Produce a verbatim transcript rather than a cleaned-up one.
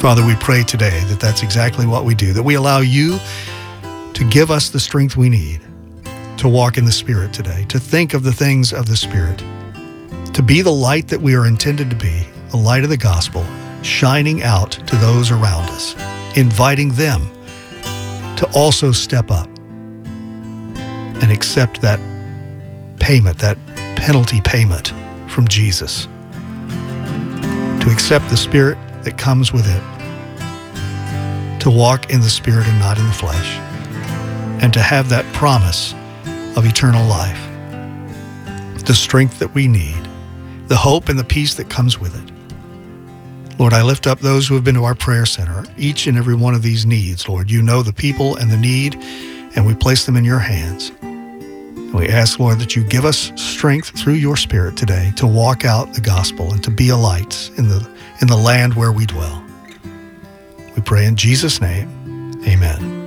Father, we pray today that that's exactly what we do, that we allow you to give us the strength we need to walk in the Spirit today, to think of the things of the Spirit, to be the light that we are intended to be, the light of the gospel, shining out to those around us, inviting them to also step up and accept that payment, that penalty payment from Jesus, to accept the Spirit that comes with it, to walk in the Spirit and not in the flesh, and to have that promise of eternal life, the strength that we need, the hope and the peace that comes with it. Lord, I lift up those who have been to our prayer center, each and every one of these needs. Lord, you know the people and the need, and we place them in your hands. And we ask, Lord, that you give us strength through your Spirit today to walk out the gospel and to be a light in the, in the land where we dwell. We pray in Jesus' name, amen.